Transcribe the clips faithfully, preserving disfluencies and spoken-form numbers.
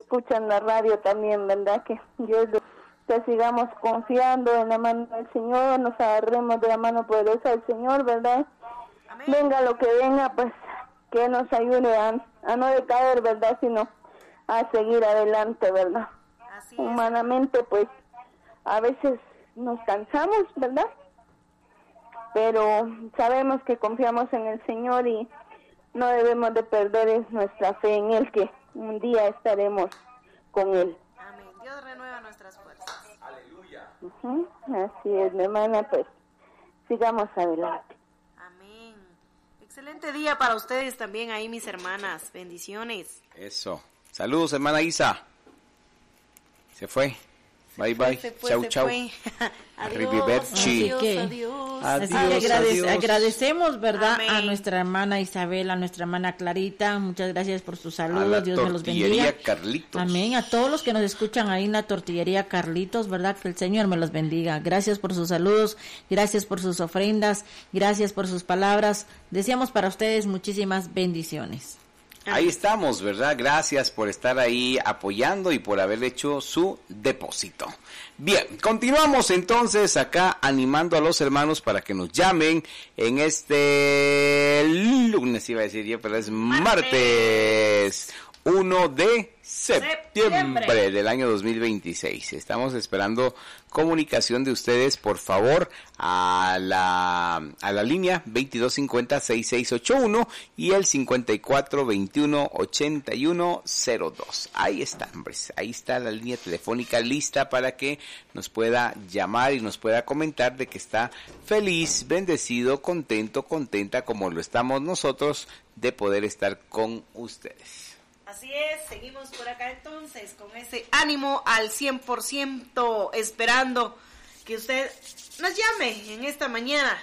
escuchan la radio también, ¿verdad? Que Dios que sigamos confiando en la mano del Señor, nos agarremos de la mano poderosa del Señor, ¿verdad? Amén. Venga lo que venga, pues que nos ayude a, a no decaer, ¿verdad? Sino a seguir adelante, ¿verdad? Así es. Humanamente, pues a veces nos cansamos, ¿verdad? Pero sabemos que confiamos en el Señor y no debemos de perder nuestra fe en Él, que un día estaremos con Él. Amén. Dios renueva nuestras fuerzas. Aleluya. Uh-huh. Así es, mi hermana, pues sigamos adelante. Amén. Excelente día para ustedes también ahí, mis hermanas. Bendiciones. Eso. Saludos, hermana Isa. Se fue. Bye, bye. Se fue, chau, se chau. Fue. Adiós, Arrivederci. adiós, que, adiós. Así Adiós, que agrade- adiós. agradecemos, ¿verdad? Amén. A nuestra hermana Isabel, a nuestra hermana Clarita. Muchas gracias por sus A la saludos. Dios me los bendiga. tortillería Carlitos. Amén. A todos los que nos escuchan ahí en la tortillería Carlitos, ¿verdad? Que el Señor me los bendiga. Gracias por sus saludos, gracias por sus ofrendas, gracias por sus palabras. Deseamos para ustedes muchísimas bendiciones. Ahí estamos, ¿verdad? Gracias por estar ahí apoyando y por haber hecho su depósito. Bien, continuamos entonces acá animando a los hermanos para que nos llamen en este lunes, iba a decir yo, pero es martes uno de septiembre, septiembre del año dos mil veintiséis. Estamos esperando comunicación de ustedes, por favor, a la a la línea veintidós cincuenta, sesenta y seis ochenta y uno y el cincuenta y cuatro veintiuno ochenta y uno cero dos. Ahí está, hombres, ahí está la línea telefónica lista para que nos pueda llamar y nos pueda comentar de que está feliz, bendecido, contento, contenta como lo estamos nosotros de poder estar con ustedes. Así es, seguimos por acá entonces con ese ánimo al cien por ciento, esperando que usted nos llame en esta mañana.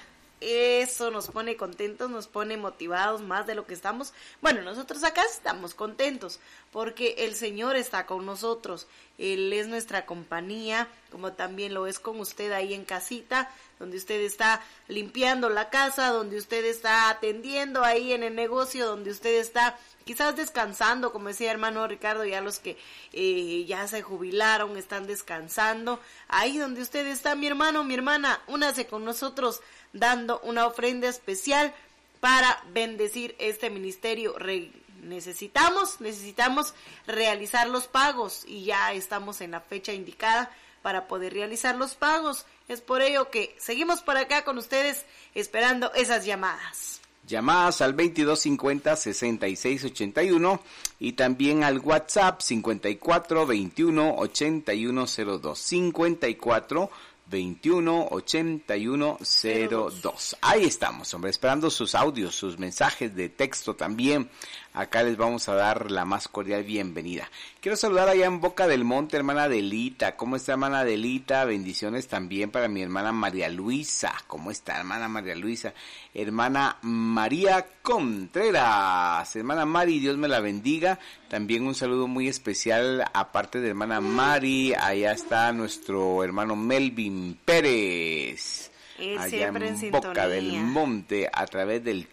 Eso nos pone contentos, nos pone motivados más de lo que estamos. Bueno, nosotros acá estamos contentos porque el Señor está con nosotros. Él es nuestra compañía, como también lo es con usted ahí en casita, donde usted está limpiando la casa, donde usted está atendiendo ahí en el negocio, donde usted está quizás descansando, como decía hermano Ricardo, ya los que eh, ya se jubilaron están descansando. Ahí donde usted está, mi hermano, mi hermana, únase con nosotros dando una ofrenda especial para bendecir este ministerio. Re- necesitamos, necesitamos realizar los pagos y ya estamos en la fecha indicada para poder realizar los pagos. Es por ello que seguimos por acá con ustedes esperando esas llamadas. Llamadas al veintidós cincuenta, sesenta y seis ochenta y uno y también al WhatsApp cincuenta y cuatro veintiuno ochenta y uno cero dos. cincuenta y cuatro veintiuno ochenta y uno cero dos. Ahí estamos, hombre, esperando sus audios, sus mensajes de texto también. Acá les vamos a dar la más cordial bienvenida. Quiero saludar allá en Boca del Monte, hermana Adelita. ¿Cómo está, hermana Adelita? Bendiciones también para mi hermana María Luisa. ¿Cómo está, hermana María Luisa? Hermana María Contreras. Hermana Mari, Dios me la bendiga. También un saludo muy especial, aparte de hermana Mari, allá está nuestro hermano Melvin Pérez. Él allá siempre en en Boca sintonía. del Monte, a través del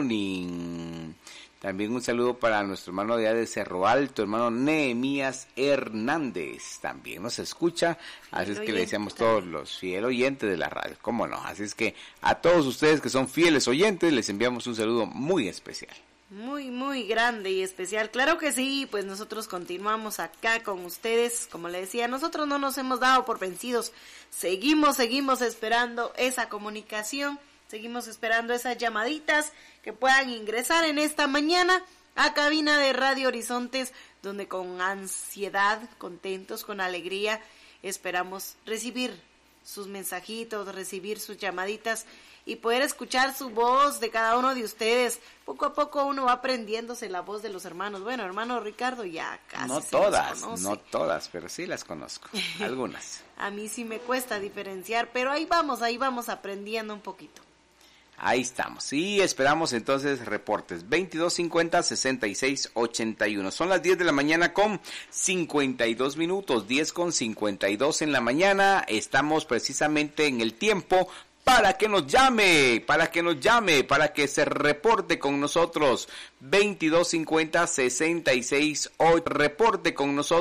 tuning. También un saludo para nuestro hermano de allá de Cerro Alto, hermano Nehemías Hernández. También nos escucha, así es que le decíamos todos los fieles oyentes de la radio, cómo no. Así es que a todos ustedes que son fieles oyentes, les enviamos un saludo muy especial. Muy, muy grande y especial. Claro que sí, pues nosotros continuamos acá con ustedes. Como le decía, nosotros no nos hemos dado por vencidos. Seguimos, seguimos esperando esa comunicación. Seguimos esperando esas llamaditas que puedan ingresar en esta mañana a cabina de Radio Horizontes, donde con ansiedad, contentos, con alegría, esperamos recibir sus mensajitos, recibir sus llamaditas y poder escuchar su voz de cada uno de ustedes. Poco a poco uno va aprendiéndose la voz de los hermanos. Bueno, hermano Ricardo ya casi No se todas, los conoce. no todas, pero sí las conozco, algunas. A mí sí me cuesta diferenciar, pero ahí vamos, ahí vamos aprendiendo un poquito. Ahí estamos. Y esperamos entonces reportes. veintidós cincuenta, sesenta y seis ochenta y uno. Son las diez de la mañana con cincuenta y dos minutos. diez con cincuenta y dos en la mañana. Estamos precisamente en el tiempo para que nos llame, para que nos llame, para que se reporte con nosotros. veintidós cincuenta, sesenta y seis ochenta. Reporte con nosotros.